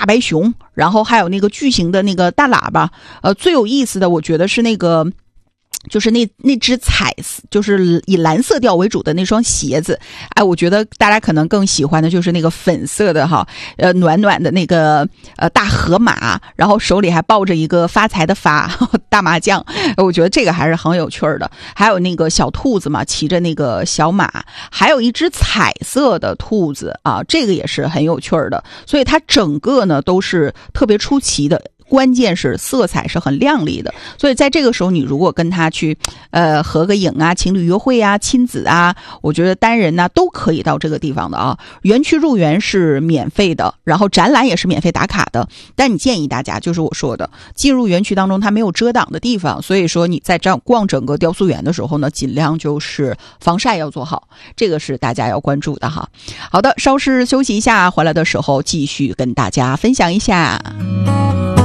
大白熊，然后还有那个巨型的那个大喇叭。最有意思的我觉得是那个就是那只就是以蓝色调为主的那双鞋子。哎，我觉得大家可能更喜欢的就是那个粉色的哈，暖暖的那个大河马，然后手里还抱着一个发财的发大麻将。我觉得这个还是很有趣的。还有那个小兔子嘛，骑着那个小马，还有一只彩色的兔子啊，这个也是很有趣的。所以它整个呢都是特别出奇的。关键是色彩是很亮丽的，所以在这个时候你如果跟他去合个影啊，情侣约会啊，亲子啊，我觉得单人呢都可以到这个地方的啊。园区入园是免费的，然后展览也是免费打卡的，但你建议大家就是我说的，进入园区当中它没有遮挡的地方，所以说你在这样逛整个雕塑园的时候呢，尽量就是防晒要做好，这个是大家要关注的哈。好的，稍事休息一下，回来的时候继续跟大家分享一下。